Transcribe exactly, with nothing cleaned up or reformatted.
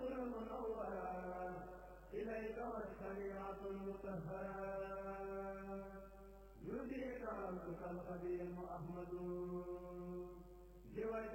المنورة إليك والشريعة المطهرة يهديك ربك القديم أحمد